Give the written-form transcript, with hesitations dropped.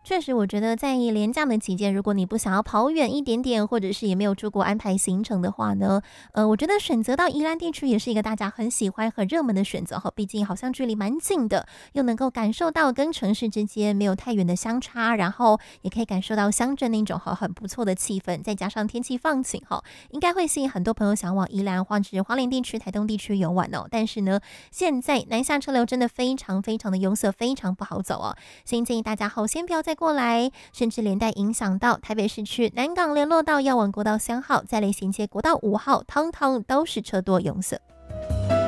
确实，我觉得在连假的期间，如果你不想要跑远一点点，或者是也没有出国安排行程的话呢，我觉得选择到宜兰地区也是一个大家很喜欢、很热门的选择哈。毕竟好像距离蛮近的，又能够感受到跟城市之间没有太远的相差，然后也可以感受到乡镇那种很不错的气氛，再加上天气放晴哈，应该会吸引很多朋友想往宜兰或者是花莲地区、台东地区游玩哦。但是呢，现在南下车流真的非常非常的拥塞，非常不好走哦。所以建议大家先不要再过来，甚至连带影响到台北市区南港联络道要往国道3号，再来衔接国道5号，通通都是车多拥塞。